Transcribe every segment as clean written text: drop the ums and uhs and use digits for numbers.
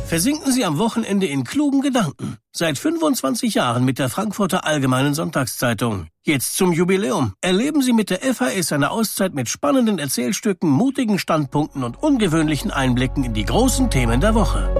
Versinken Sie am Wochenende in klugen Gedanken. Seit 25 Jahren mit der Frankfurter Allgemeinen Sonntagszeitung. Jetzt zum Jubiläum. Erleben Sie mit der FAS eine Auszeit mit spannenden Erzählstücken, mutigen Standpunkten und ungewöhnlichen Einblicken in die großen Themen der Woche.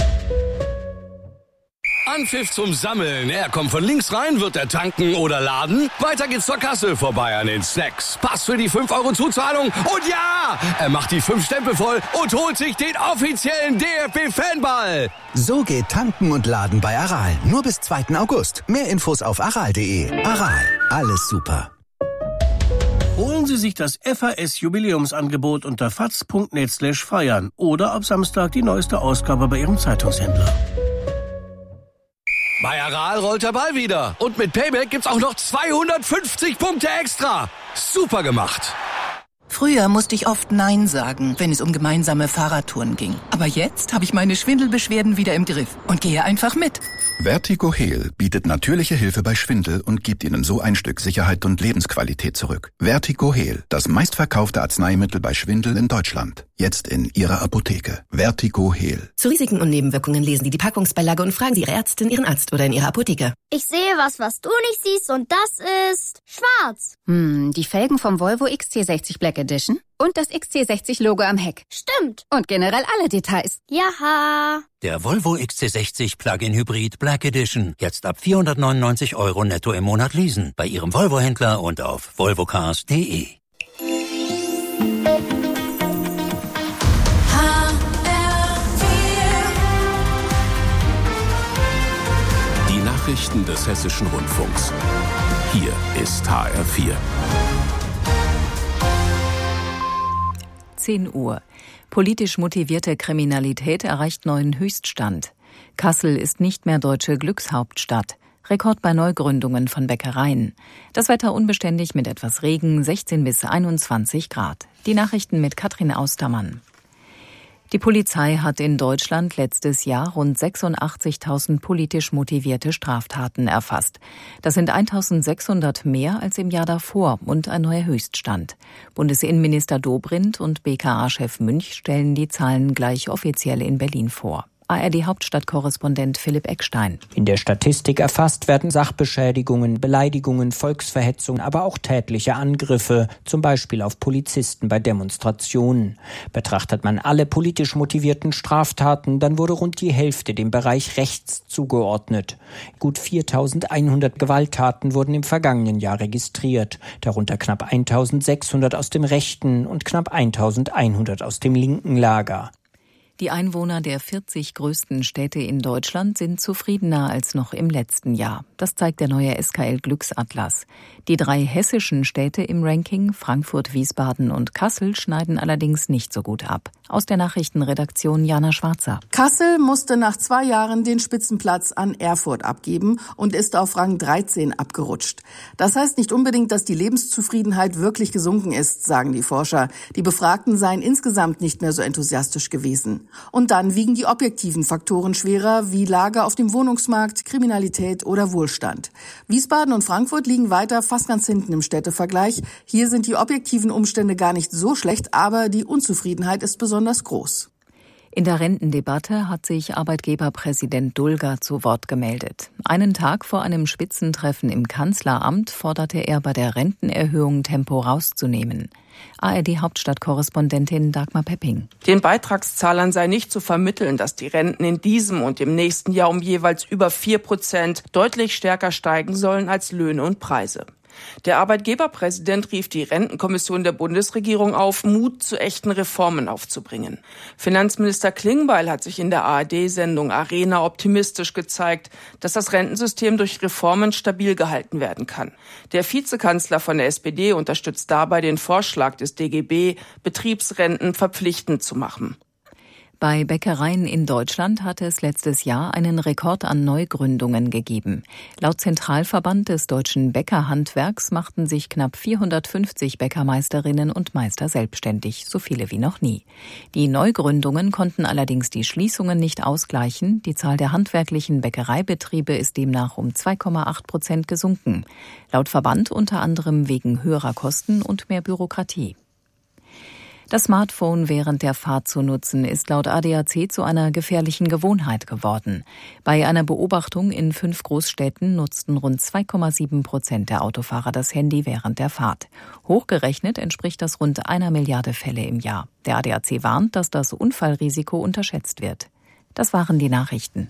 Anpfiff zum Sammeln. Er kommt von links rein, wird er tanken oder laden. Weiter geht's zur Kasse, vorbei an den Snacks. Pass für die 5 € Zuzahlung. Und ja, er macht die 5 Stempel voll und holt sich den offiziellen DFB-Fanball. So geht Tanken und Laden bei Aral. Nur bis 2. August. Mehr Infos auf aral.de. Aral, alles super. Holen Sie sich das FAS-Jubiläumsangebot unter faz.net/feiern oder ab Samstag die neueste Ausgabe bei Ihrem Zeitungshändler. Bei Aral rollt der Ball wieder. Und mit Payback gibt's auch noch 250 Punkte extra. Super gemacht. Früher musste ich oft Nein sagen, wenn es um gemeinsame Fahrradtouren ging. Aber jetzt habe ich meine Schwindelbeschwerden wieder im Griff und gehe einfach mit. Vertigo Heal bietet natürliche Hilfe bei Schwindel und gibt Ihnen so ein Stück Sicherheit und Lebensqualität zurück. Vertigo Heal, das meistverkaufte Arzneimittel bei Schwindel in Deutschland. Jetzt in Ihrer Apotheke. Vertigo Heal. Zu Risiken und Nebenwirkungen lesen Sie die Packungsbeilage und fragen Sie Ihre Ärztin, Ihren Arzt oder in Ihrer Apotheke. Ich sehe was du nicht siehst und das ist schwarz. Die Felgen vom Volvo XC60 Black Edition und das XC60-Logo am Heck. Stimmt. Und generell alle Details. Jaha. Der Volvo XC60 Plug-in Hybrid Black Edition. Jetzt ab 499 € netto im Monat leasen. Bei Ihrem Volvo-Händler und auf volvocars.de. Die Nachrichten des Hessischen Rundfunks. Hier ist HR4. 10 Uhr. Politisch motivierte Kriminalität erreicht neuen Höchststand. Kassel ist nicht mehr deutsche Glückshauptstadt. Rekord bei Neugründungen von Bäckereien. Das Wetter unbeständig mit etwas Regen, 16 bis 21 Grad. Die Nachrichten mit Katrin Austermann. Die Polizei hat in Deutschland letztes Jahr rund 86.000 politisch motivierte Straftaten erfasst. Das sind 1.600 mehr als im Jahr davor und ein neuer Höchststand. Bundesinnenminister Dobrindt und BKA-Chef Münch stellen die Zahlen gleich offiziell in Berlin vor. ARD-Hauptstadtkorrespondent Philipp Eckstein. In der Statistik erfasst werden Sachbeschädigungen, Beleidigungen, Volksverhetzung, aber auch tätliche Angriffe, zum Beispiel auf Polizisten bei Demonstrationen. Betrachtet man alle politisch motivierten Straftaten, dann wurde rund die Hälfte dem Bereich rechts zugeordnet. Gut 4.100 Gewalttaten wurden im vergangenen Jahr registriert, darunter knapp 1.600 aus dem rechten und knapp 1.100 aus dem linken Lager. Die Einwohner der 40 größten Städte in Deutschland sind zufriedener als noch im letzten Jahr. Das zeigt der neue SKL Glücksatlas. Die 3 hessischen Städte im Ranking, Frankfurt, Wiesbaden und Kassel, schneiden allerdings nicht so gut ab. Aus der Nachrichtenredaktion Jana Schwarzer. Kassel musste nach 2 Jahren den Spitzenplatz an Erfurt abgeben und ist auf Rang 13 abgerutscht. Das heißt nicht unbedingt, dass die Lebenszufriedenheit wirklich gesunken ist, sagen die Forscher. Die Befragten seien insgesamt nicht mehr so enthusiastisch gewesen. Und dann wiegen die objektiven Faktoren schwerer, wie Lage auf dem Wohnungsmarkt, Kriminalität oder Wohlstand. Wiesbaden und Frankfurt liegen weiter fast ganz hinten im Städtevergleich. Hier sind die objektiven Umstände gar nicht so schlecht, aber die Unzufriedenheit ist besonders groß. In der Rentendebatte hat sich Arbeitgeberpräsident Dulger zu Wort gemeldet. Einen Tag vor einem Spitzentreffen im Kanzleramt forderte er, bei der Rentenerhöhung Tempo rauszunehmen. ARD-Hauptstadtkorrespondentin Dagmar Pepping. Den Beitragszahlern sei nicht zu vermitteln, dass die Renten in diesem und im nächsten Jahr um jeweils über 4% deutlich stärker steigen sollen als Löhne und Preise. Der Arbeitgeberpräsident rief die Rentenkommission der Bundesregierung auf, Mut zu echten Reformen aufzubringen. Finanzminister Klingbeil hat sich in der ARD-Sendung Arena optimistisch gezeigt, dass das Rentensystem durch Reformen stabil gehalten werden kann. Der Vizekanzler von der SPD unterstützt dabei den Vorschlag des DGB, Betriebsrenten verpflichtend zu machen. Bei Bäckereien in Deutschland hatte es letztes Jahr einen Rekord an Neugründungen gegeben. Laut Zentralverband des deutschen Bäckerhandwerks machten sich knapp 450 Bäckermeisterinnen und Meister selbstständig, so viele wie noch nie. Die Neugründungen konnten allerdings die Schließungen nicht ausgleichen. Die Zahl der handwerklichen Bäckereibetriebe ist demnach um 2,8% gesunken. Laut Verband unter anderem wegen höherer Kosten und mehr Bürokratie. Das Smartphone während der Fahrt zu nutzen, ist laut ADAC zu einer gefährlichen Gewohnheit geworden. Bei einer Beobachtung in 5 Großstädten nutzten rund 2,7% der Autofahrer das Handy während der Fahrt. Hochgerechnet entspricht das rund 1 Milliarde Fälle im Jahr. Der ADAC warnt, dass das Unfallrisiko unterschätzt wird. Das waren die Nachrichten.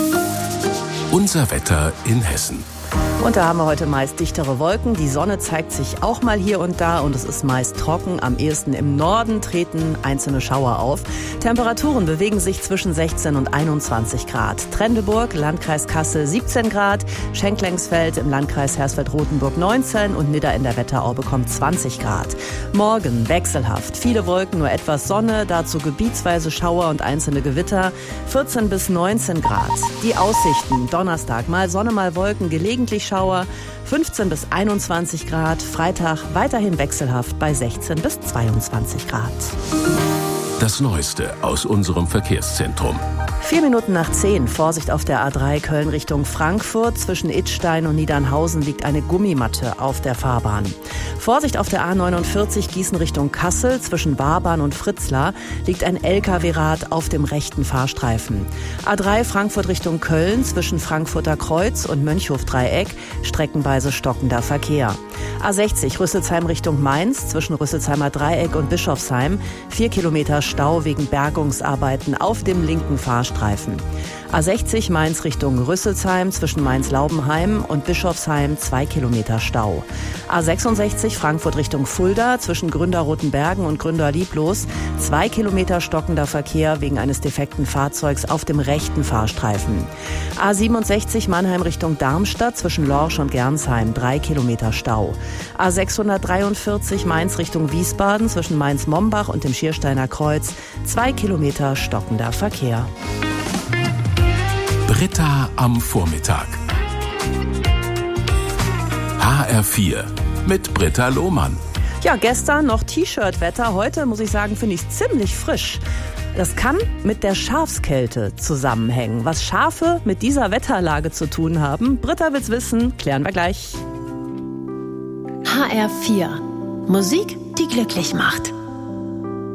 Unser Wetter in Hessen. Und da haben wir heute meist dichtere Wolken. Die Sonne zeigt sich auch mal hier und da und es ist meist trocken. Am ehesten im Norden treten einzelne Schauer auf. Temperaturen bewegen sich zwischen 16 und 21 Grad. Trendeburg, Landkreis Kassel 17 Grad. Schenklengsfeld im Landkreis Hersfeld-Rotenburg 19 und Nidda in der Wetterau bekommt 20 Grad. Morgen wechselhaft. Viele Wolken, nur etwas Sonne. Dazu gebietsweise Schauer und einzelne Gewitter. 14 bis 19 Grad. Die Aussichten. Donnerstag mal Sonne, mal Wolken, gelegentlich Schauer, 15 bis 21 Grad. Freitag weiterhin wechselhaft bei 16 bis 22 Grad. Das Neueste aus unserem Verkehrszentrum. 4 Minuten nach 10. Vorsicht auf der A3 Köln Richtung Frankfurt. Zwischen Idstein und Niedernhausen liegt eine Gummimatte auf der Fahrbahn. Vorsicht auf der A49 Gießen Richtung Kassel. Zwischen Warbahn und Fritzlar liegt ein LKW-Rad auf dem rechten Fahrstreifen. A3 Frankfurt Richtung Köln. Zwischen Frankfurter Kreuz und Mönchhof-Dreieck streckenweise stockender Verkehr. A60 Rüsselsheim Richtung Mainz. Zwischen Rüsselsheimer Dreieck und Bischofsheim 4 Kilometer Stau wegen Bergungsarbeiten auf dem linken Fahrstreifen. A60 Mainz Richtung Rüsselsheim zwischen Mainz-Laubenheim und Bischofsheim 2 Kilometer Stau. A66 Frankfurt Richtung Fulda zwischen Gründer-Rotenbergen und Gründer-Lieblos 2 Kilometer stockender Verkehr wegen eines defekten Fahrzeugs auf dem rechten Fahrstreifen. A67 Mannheim Richtung Darmstadt zwischen Lorsch und Gernsheim 3 Kilometer Stau. A643 Mainz Richtung Wiesbaden zwischen Mainz-Mombach und dem Schiersteiner Kreuz 2 Kilometer stockender Verkehr. Britta am Vormittag. HR4 mit Britta Lohmann. Ja, gestern noch T-Shirt-Wetter. Heute, muss ich sagen, finde ich es ziemlich frisch. Das kann mit der Schafskälte zusammenhängen. Was Schafe mit dieser Wetterlage zu tun haben, Britta will's wissen, klären wir gleich. HR4. Musik, die glücklich macht.